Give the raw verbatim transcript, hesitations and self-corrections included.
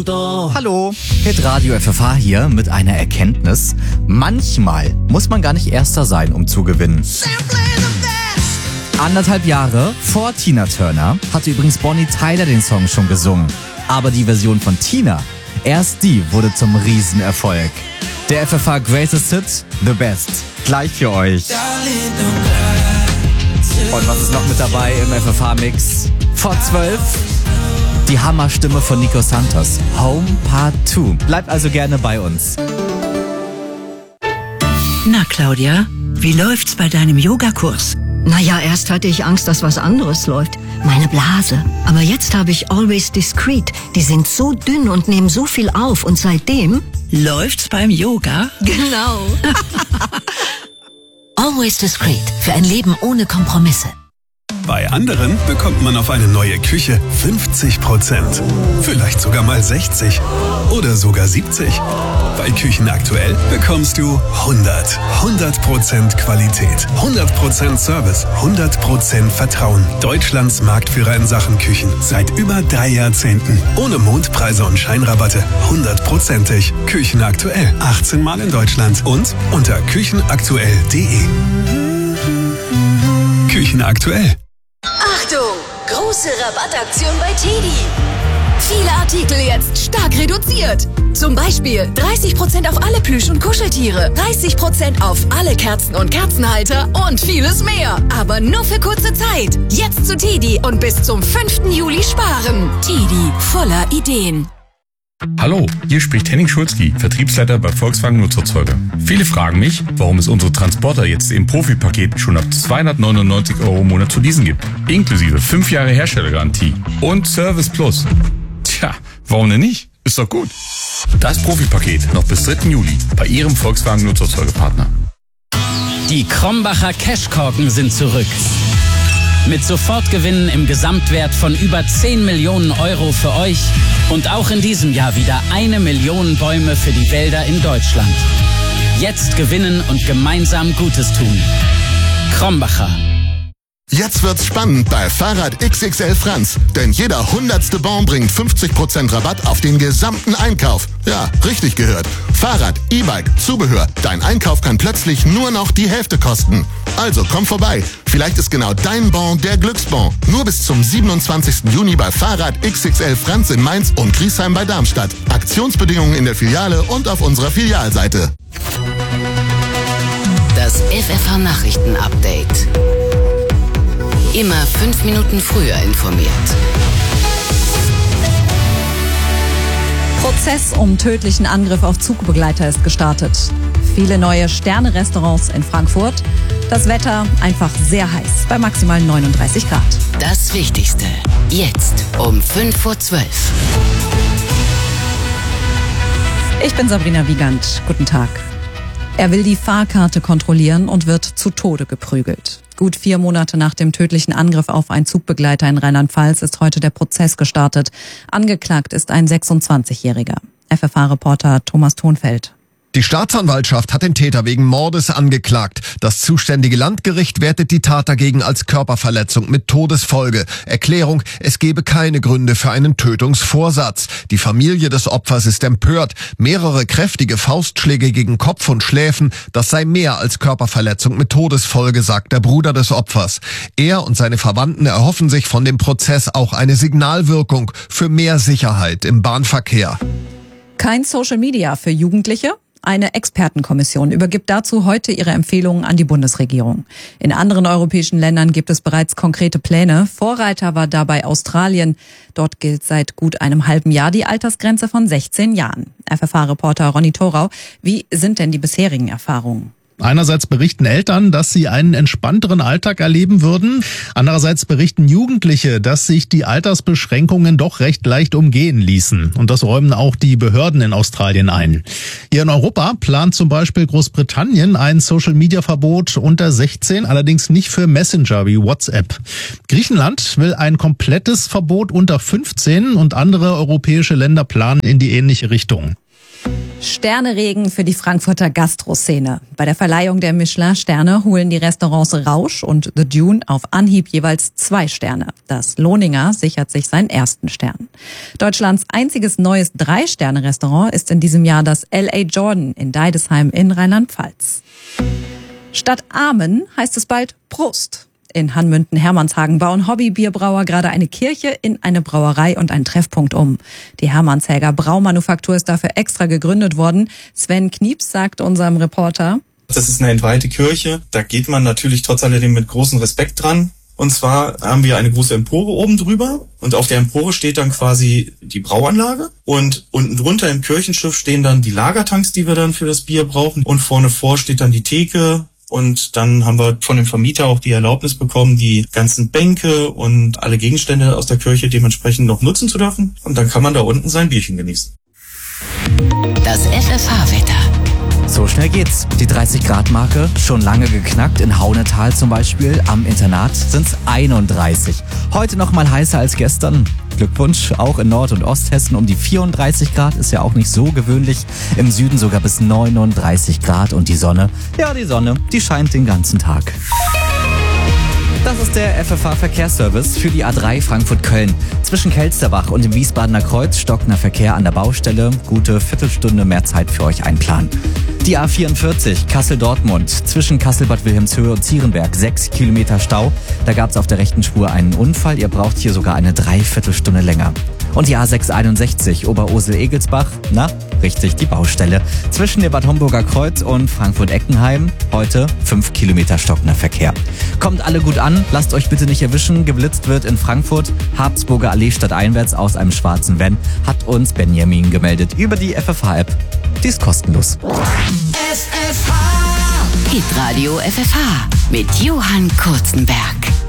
Hallo, Hitradio F F H hier mit einer Erkenntnis. Manchmal muss man gar nicht Erster sein, um zu gewinnen. Anderthalb Jahre vor Tina Turner hatte übrigens Bonnie Tyler den Song schon gesungen. Aber die Version von Tina, erst die wurde zum Riesenerfolg. Der F F H Greatest Hit, The Best. Gleich für euch. Und was ist noch mit dabei im F F H-Mix? Vor zwölf, die Hammerstimme von Nico Santos. Home Part zwei. Bleibt also gerne bei uns. Na, Claudia, wie läuft's bei deinem Yogakurs? Naja, erst hatte ich Angst, dass was anderes läuft. Meine Blase. Aber jetzt habe ich Always Discreet. Die sind so dünn und nehmen so viel auf. Und seitdem... Läuft's beim Yoga? Genau. Always Discreet. Für ein Leben ohne Kompromisse. Bei anderen bekommt man auf eine neue Küche fünfzig Prozent. Vielleicht sogar mal sechzig. Oder sogar siebzig. Bei Küchen aktuell bekommst du hundert. hundert Prozent Qualität. hundert Prozent Service. hundert Prozent Vertrauen. Deutschlands Marktführer in Sachen Küchen. Seit über drei Jahrzehnten. Ohne Mondpreise und Scheinrabatte. hundertprozentig. Küchen aktuell. achtzehn Mal in Deutschland. Und unter küchenaktuell punkt de. Küchen aktuell. Achtung! Große Rabattaktion bei Teddy. Viele Artikel jetzt stark reduziert. Zum Beispiel dreißig Prozent auf alle Plüsch- und Kuscheltiere, dreißig Prozent auf alle Kerzen und Kerzenhalter und vieles mehr. Aber nur für kurze Zeit. Jetzt zu Teddy und bis zum fünften Juli sparen. Teddy, voller Ideen. Hallo, hier spricht Henning Schulzki, Vertriebsleiter bei Volkswagen Nutzerzeuge. Viele fragen mich, warum es unsere Transporter jetzt im Profi-Paket schon ab zweihundertneunundneunzig Euro im Monat zu leasen gibt. Inklusive fünf Jahre Herstellergarantie und Service Plus. Tja, warum denn nicht? Ist doch gut. Das Profi-Paket noch bis dritten Juli bei Ihrem Volkswagen Nutzerzeugepartner. Die Krombacher Cashkorken sind zurück. Mit Sofortgewinnen im Gesamtwert von über zehn Millionen Euro für euch und auch in diesem Jahr wieder eine Million Bäume für die Wälder in Deutschland. Jetzt gewinnen und gemeinsam Gutes tun. Krombacher. Jetzt wird's spannend bei Fahrrad X X L Franz. Denn jeder hundertste Bon bringt fünfzig Prozent Rabatt auf den gesamten Einkauf. Ja, richtig gehört. Fahrrad, E-Bike, Zubehör. Dein Einkauf kann plötzlich nur noch die Hälfte kosten. Also komm vorbei. Vielleicht ist genau dein Bon der Glücksbon. Nur bis zum siebenundzwanzigsten Juni bei Fahrrad X X L Franz in Mainz und Griesheim bei Darmstadt. Aktionsbedingungen in der Filiale und auf unserer Filialseite. Das F F H Nachrichten Update. Immer fünf Minuten früher informiert. Prozess um tödlichen Angriff auf Zugbegleiter ist gestartet. Viele neue Sterne-Restaurants in Frankfurt. Das Wetter einfach sehr heiß, bei maximal neununddreißig Grad. Das Wichtigste, jetzt um fünf vor zwölf. Ich bin Sabrina Wiegand. Guten Tag. Er will die Fahrkarte kontrollieren und wird zu Tode geprügelt. Gut vier Monate nach dem tödlichen Angriff auf einen Zugbegleiter in Rheinland-Pfalz ist heute der Prozess gestartet. Angeklagt ist ein sechsundzwanzigjähriger. F F H-Reporter Thomas Thonfeld. Die Staatsanwaltschaft hat den Täter wegen Mordes angeklagt. Das zuständige Landgericht wertet die Tat dagegen als Körperverletzung mit Todesfolge. Erklärung, es gebe keine Gründe für einen Tötungsvorsatz. Die Familie des Opfers ist empört. Mehrere kräftige Faustschläge gegen Kopf und Schläfen, das sei mehr als Körperverletzung mit Todesfolge, sagt der Bruder des Opfers. Er und seine Verwandten erhoffen sich von dem Prozess auch eine Signalwirkung für mehr Sicherheit im Bahnverkehr. Kein Social Media für Jugendliche? Eine Expertenkommission übergibt dazu heute ihre Empfehlungen an die Bundesregierung. In anderen europäischen Ländern gibt es bereits konkrete Pläne. Vorreiter war dabei Australien. Dort gilt seit gut einem halben Jahr die Altersgrenze von sechzehn Jahren. F F H-Reporter Ronny Thorau, wie sind denn die bisherigen Erfahrungen? Einerseits berichten Eltern, dass sie einen entspannteren Alltag erleben würden. Andererseits berichten Jugendliche, dass sich die Altersbeschränkungen doch recht leicht umgehen ließen. Und das räumen auch die Behörden in Australien ein. Hier in Europa plant zum Beispiel Großbritannien ein Social-Media-Verbot unter sechzehn, allerdings nicht für Messenger wie WhatsApp. Griechenland will ein komplettes Verbot unter fünfzehn und andere europäische Länder planen in die ähnliche Richtung. Sterneregen für die Frankfurter Gastroszene. Bei der Verleihung der Michelin-Sterne holen die Restaurants Rausch und The Dune auf Anhieb jeweils zwei Sterne. Das Lohninger sichert sich seinen ersten Stern. Deutschlands einziges neues Drei-Sterne-Restaurant ist in diesem Jahr das L A Jordan in Deidesheim in Rheinland-Pfalz. Statt Amen heißt es bald Prost. In Hanmünden-Hermannshagen bauen Hobbybierbrauer gerade eine Kirche in eine Brauerei und einen Treffpunkt um. Die Hermannshäger Braumanufaktur ist dafür extra gegründet worden. Sven Knieps sagt unserem Reporter: Das ist eine entweihte Kirche. Da geht man natürlich trotz alledem mit großem Respekt dran. Und zwar haben wir eine große Empore oben drüber. Und auf der Empore steht dann quasi die Brauanlage. Und unten drunter im Kirchenschiff stehen dann die Lagertanks, die wir dann für das Bier brauchen. Und vorne vor steht dann die Theke. Und dann haben wir von dem Vermieter auch die Erlaubnis bekommen, die ganzen Bänke und alle Gegenstände aus der Kirche dementsprechend noch nutzen zu dürfen. Und dann kann man da unten sein Bierchen genießen. Das F F H-Wetter. So schnell geht's. Die dreißig Grad Marke schon lange geknackt. In Haunetal zum Beispiel am Internat sind's einunddreißig. Heute noch mal heißer als gestern. Glückwunsch, auch in Nord- und Osthessen um die vierunddreißig Grad, ist ja auch nicht so gewöhnlich. Im Süden sogar bis neununddreißig Grad und die Sonne, ja die Sonne, die scheint den ganzen Tag. Das ist der F F H-Verkehrsservice für die A drei Frankfurt-Köln. Zwischen Kelsterbach und dem Wiesbadener Kreuz stockender Verkehr an der Baustelle. Gute Viertelstunde mehr Zeit für euch einplanen. Die A vierundvierzig Kassel-Dortmund zwischen Kassel-Bad Wilhelmshöhe und Zierenberg. Sechs Kilometer Stau. Da gab es auf der rechten Spur einen Unfall. Ihr braucht hier sogar eine Dreiviertelstunde länger. Und die A sechshunderteinundsechzig Oberursel-Egelsbach. Na, richtig, die Baustelle. Zwischen dem Bad Homburger Kreuz und Frankfurt-Eckenheim. Heute fünf Kilometer stockender Verkehr. Kommt alle gut an. Lasst euch bitte nicht erwischen. Geblitzt wird in Frankfurt. Habsburger Allee stadteinwärts aus einem schwarzen Van. Hat uns Benjamin gemeldet über die F F H-App. Die ist kostenlos. Hitradio F F H mit Johann Kurzenberg.